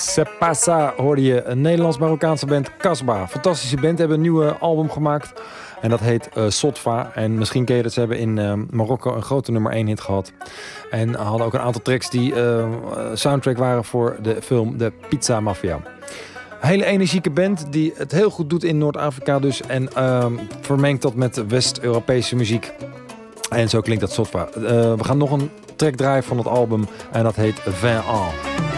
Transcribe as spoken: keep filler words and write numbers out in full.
Sepasa hoorde je, een Nederlands-Marokkaanse band Kasbah. Fantastische band, hebben een nieuwe album gemaakt. En dat heet uh, Sotfa. En misschien ken je dat, ze hebben in uh, Marokko een grote nummer één hit gehad. En hadden ook een aantal tracks die uh, soundtrack waren voor de film De Pizza Mafia. Een hele energieke band die het heel goed doet in Noord-Afrika dus. En uh, vermengt dat met West-Europese muziek. En zo klinkt dat Sotfa. Uh, we gaan nog een track draaien van het album. En dat heet vingt ans.